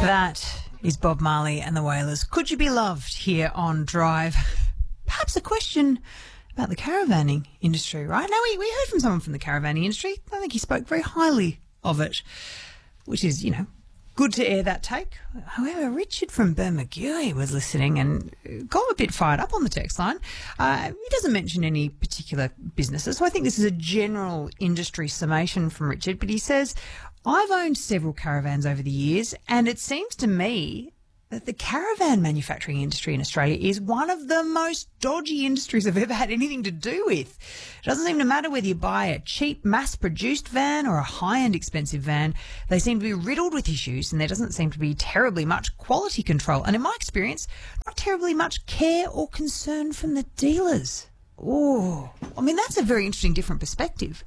That is Bob Marley and the Wailers. Could you be loved here on Drive? Perhaps a question about the caravanning industry, right? Now, we heard from someone from the caravanning industry. I think he spoke very highly of it, which is, good to air that take. However, Richard from Bermagui was listening and got a bit fired up on the text line. He doesn't mention any particular businesses, so I think this is a general industry summation from Richard, but he says, I've owned several caravans over the years, and it seems to me that the caravan manufacturing industry in Australia is one of the most dodgy industries I've ever had anything to do with. It doesn't seem to matter whether you buy a cheap mass-produced van or a high-end expensive van. They seem to be riddled with issues, and there doesn't seem to be terribly much quality control. And in my experience, not terribly much care or concern from the dealers. Oh, that's a very interesting, different perspective.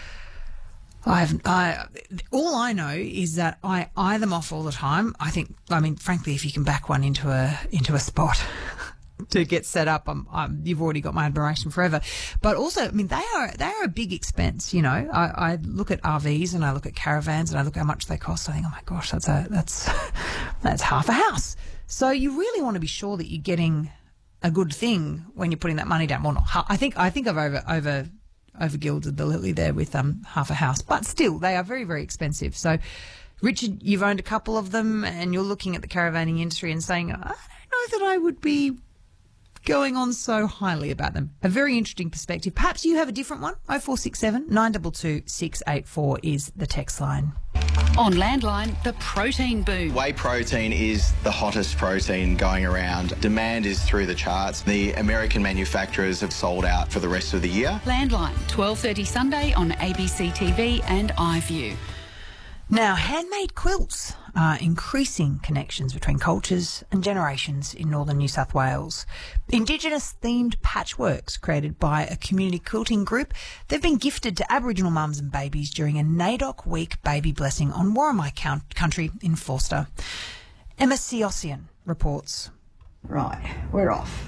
All I know is that I eye them off all the time. Frankly, if you can back one into a spot to get set up, you've already got my admiration forever. But also, they are a big expense. I look at RVs and I look at caravans and I look at how much they cost. I think, oh my gosh, that's half a house. So you really want to be sure that you're getting a good thing when you're putting that money down. Well, not, I think I've overgilded the lily there with half a house, but still they are very, very expensive. So Richard, you've owned a couple of them and you're looking at the caravanning industry and saying, I don't know that I would be going on so highly about them. A very interesting perspective. Perhaps you have a different one. 0467 922 684 is the text line. On Landline, the protein boom. Whey protein is the hottest protein going around. Demand is through the charts. The American manufacturers have sold out for the rest of the year. Landline, 12:30 Sunday on ABC TV and iView. Now, handmade quilts are increasing connections between cultures and generations in northern New South Wales. Indigenous-themed patchworks created by a community quilting group, they've been gifted to Aboriginal mums and babies during a NAIDOC Week baby blessing on Worimi country in Forster. Emma Siosian reports. Right, we're off.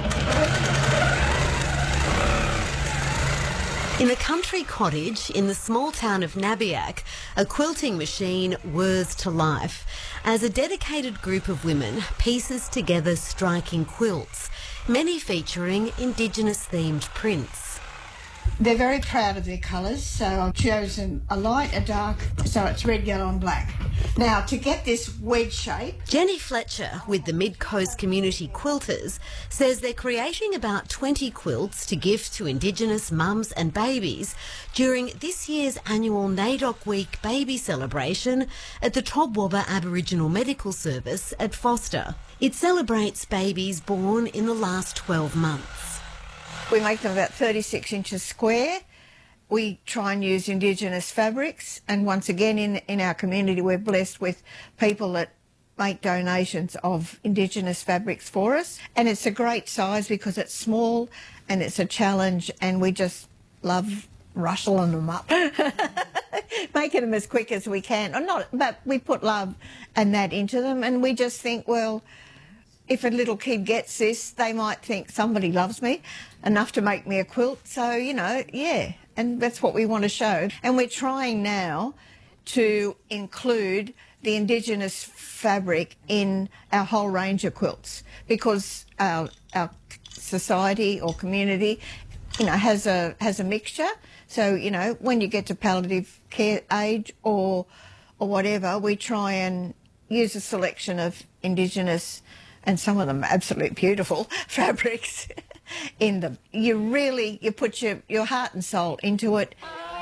In a country cottage in the small town of Nabiac, a quilting machine whirs to life as a dedicated group of women pieces together striking quilts, many featuring Indigenous-themed prints. They're very proud of their colours, so I've chosen a light, a dark, so it's red, yellow and black. Now, to get this wedge shape... Jenny Fletcher, with the Mid-Coast Community Quilters, says they're creating about 20 quilts to gift to Indigenous mums and babies during this year's annual NAIDOC Week baby celebration at the Tobwabba Aboriginal Medical Service at Forster. It celebrates babies born in the last 12 months. We make them about 36 inches square. We try and use Indigenous fabrics, and once again in our community we're blessed with people that make donations of Indigenous fabrics for us, and it's a great size because it's small and it's a challenge, and we just love rustling them up, making them as quick as we can. Or not, but we put love and that into them, and we just think, well, if a little kid gets this, they might think somebody loves me enough to make me a quilt. So, yeah, and that's what we want to show. And we're trying now to include the Indigenous fabric in our whole range of quilts, because our society or community, has a mixture. So, when you get to palliative care age or whatever, we try and use a selection of Indigenous, and some of them absolutely beautiful fabrics in them. You put your heart and soul into it.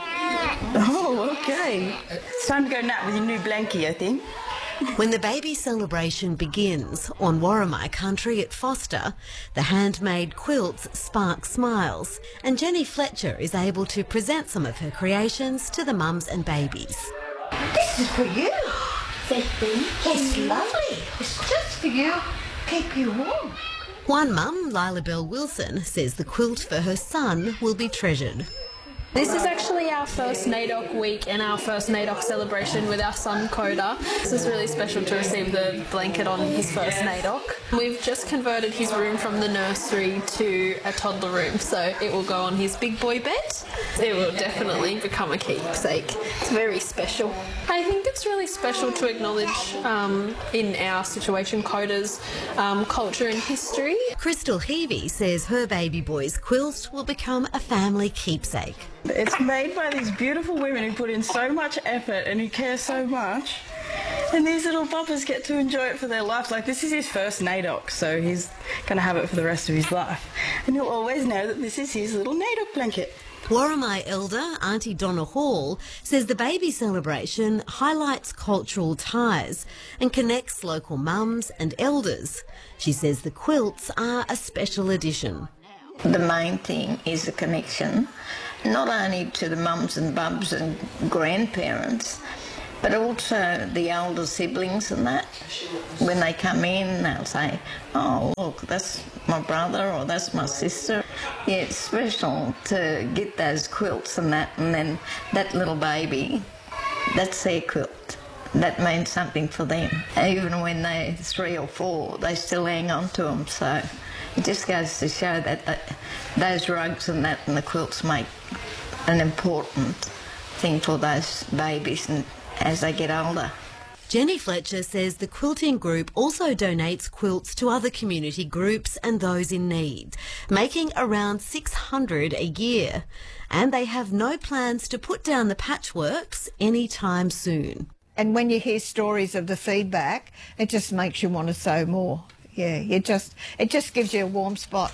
Oh, okay. It's time to go nap with your new blankie, I think. When the baby celebration begins on Worimi country at Forster, the handmade quilts spark smiles, and Jenny Fletcher is able to present some of her creations to the mums and babies. This is for you. It's lovely. It's just for you. Keep you warm. One mum, Lila Bell Wilson, says the quilt for her son will be treasured. This is actually our first NAIDOC week and our first NAIDOC celebration with our son Coda. This is really special to receive the blanket on his first NAIDOC. We've just converted his room from the nursery to a toddler room, so it will go on his big boy bed. It will definitely become a keepsake. It's very special. I think it's really special to acknowledge in our situation Coda's culture and history. Crystal Heavey says her baby boy's quilt will become a family keepsake. It's made by these beautiful women who put in so much effort and who care so much. And these little boppers get to enjoy it for their life. Like, this is his first NAIDOC, so he's going to have it for the rest of his life. And he'll always know that this is his little NAIDOC blanket. Warramai elder Auntie Donna Hall says the baby celebration highlights cultural ties and connects local mums and elders. She says the quilts are a special addition. The main thing is the connection, not only to the mums and bubs and grandparents, but also the older siblings and that. When they come in, they'll say, oh, look, that's my brother or that's my sister. Yeah, it's special to get those quilts and that, and then that little baby, that's their quilt. That means something for them. Even when they're 3 or 4, they still hang on to them. So it just goes to show that those rugs and that and the quilts make an important thing for those babies and as they get older. Jenny Fletcher says the quilting group also donates quilts to other community groups and those in need, making around 600 a year. And they have no plans to put down the patchworks anytime soon. And when you hear stories of the feedback, it just makes you want to sew more. Yeah, it just gives you a warm spot.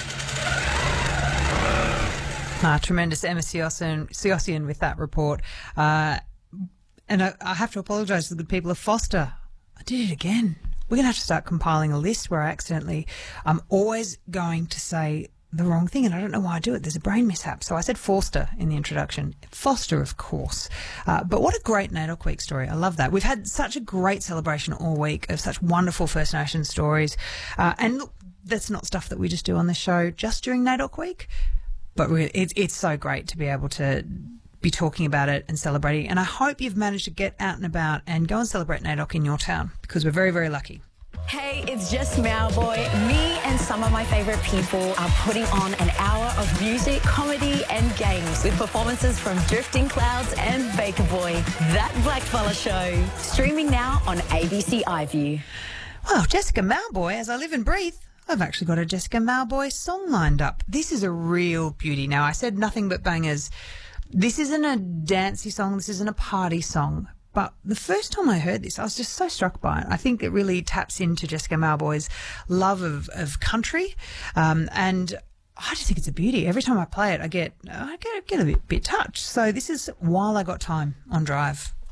Tremendous Emma Siossian with that report. And I have to apologise to the good people of Foster. I did it again. We're going to have to start compiling a list where I'm always going to say the wrong thing, and I don't know why I do it. There's a brain mishap. So I said Forster in the introduction. Foster, of course. But what a great NAIDOC Week story. I love that. We've had such a great celebration all week of such wonderful First Nations stories. And look, that's not stuff that we just do on the show just during NAIDOC Week. But it's so great to be able to be talking about it and celebrating. And I hope you've managed to get out and about and go and celebrate NAIDOC in your town, because we're very, very lucky. Hey, it's just Mauboy. Me and some of my favourite people are putting on an hour of music, comedy and games with performances from Drifting Clouds and Baker Boy. That Blackfella Show. Streaming now on ABC iView. Well, Jessica Mauboy, as I live and breathe, I've actually got a Jessica Mauboy song lined up. This is a real beauty. Now, I said nothing but bangers. This isn't a dancey song. This isn't a party song. But the first time I heard this, I was just so struck by it. I think it really taps into Jessica Mauboy's love of country. And I just think it's a beauty. Every time I play it, I get a bit touched. So this is While I Got Time on Drive.